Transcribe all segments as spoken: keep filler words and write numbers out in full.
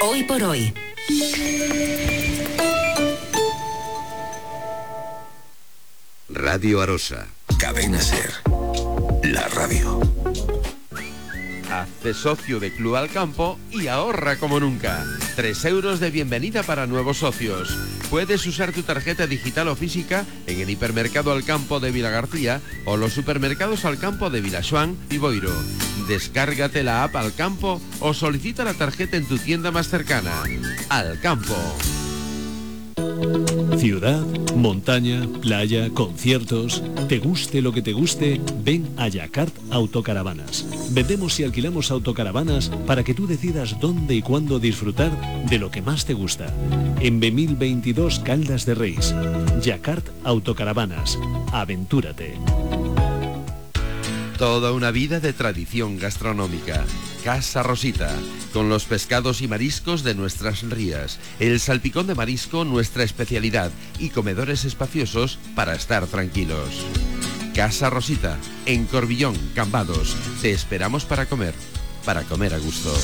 Hoy por hoy. Radio Arosa. Cadena Ser. La radio. Hazte socio de Club Alcampo y ahorra como nunca. Tres euros de bienvenida para nuevos socios. Puedes usar tu tarjeta digital o física en el hipermercado Alcampo de Vilagarcía o los supermercados Alcampo de Vilaxoán y Boiro. Descárgate la app Alcampo o solicita la tarjeta en tu tienda más cercana. Alcampo. Ciudad, montaña, playa, conciertos. Te guste lo que te guste, ven a Yacart Autocaravanas. Vendemos y alquilamos autocaravanas para que tú decidas dónde y cuándo disfrutar de lo que más te gusta. En B mil veintidós Caldas de Reis. Yacart Autocaravanas. Aventúrate. Toda una vida de tradición gastronómica. Casa Rosita, con los pescados y mariscos de nuestras rías, el salpicón de marisco nuestra especialidad y comedores espaciosos para estar tranquilos. Casa Rosita, en Corbillón, Cambados. Te esperamos para comer, para comer a gusto.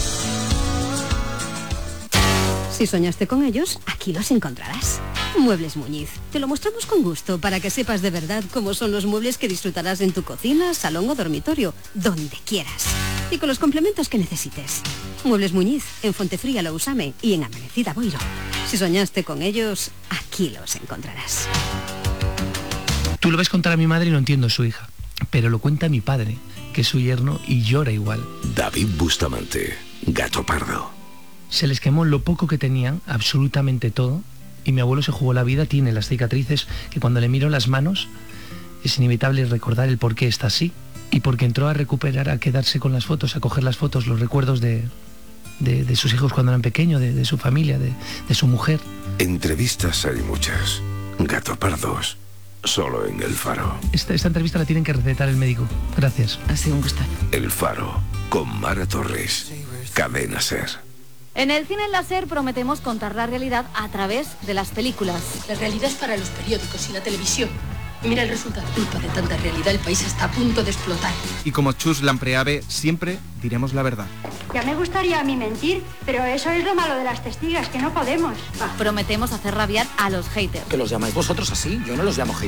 Si soñaste con ellos, aquí los encontrarás. Muebles Muñiz. Te lo mostramos con gusto para que sepas de verdad cómo son los muebles que disfrutarás en tu cocina, salón o dormitorio, donde quieras. Y con los complementos que necesites. Muebles Muñiz, en Fontefría Lousame y en Amanecida Boiro. Si soñaste con ellos, aquí los encontrarás. Tú lo ves contar a mi madre y no entiendo su hija. Pero lo cuenta mi padre, que es su yerno, y llora igual. David Bustamante, Gato Pardo. Se les quemó lo poco que tenían, absolutamente todo, y mi abuelo se jugó la vida, tiene las cicatrices que cuando le miro las manos es inevitable recordar el por qué está así, y porque entró a recuperar, a quedarse con las fotos, a coger las fotos, los recuerdos de, de, de sus hijos cuando eran pequeños, de, de su familia, de, de su mujer. Entrevistas hay muchas. Gato Pardos, solo en El Faro. Esta, esta entrevista la tienen que recetar el médico. Gracias. Ha sido un gusto. El Faro, con Mara Torres. Cadena Ser. En el cine láser prometemos contar la realidad a través de las películas. La realidad es para los periódicos y la televisión. Mira el resultado. Culpa de tanta realidad, el país está a punto de explotar. Y como Chus Lampreave, siempre diremos la verdad. Ya me gustaría a mí mentir, pero eso es lo malo de las testigas, que no podemos. Prometemos hacer rabiar a los haters. Que los llamáis vosotros así, yo no los llamo haters.